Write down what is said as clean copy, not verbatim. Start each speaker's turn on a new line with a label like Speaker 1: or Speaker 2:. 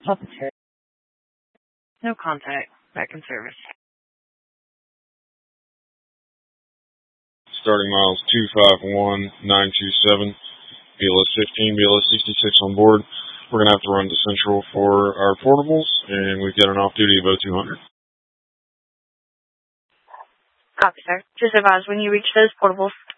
Speaker 1: Officer. No contact. Back in service.
Speaker 2: Starting miles 251927, BLS 15, BLS 66 on board. We're going to have to run to Central for our portables, and we've got an off-duty of 0200.
Speaker 1: Copy, sir. Just advise when you reach those portables,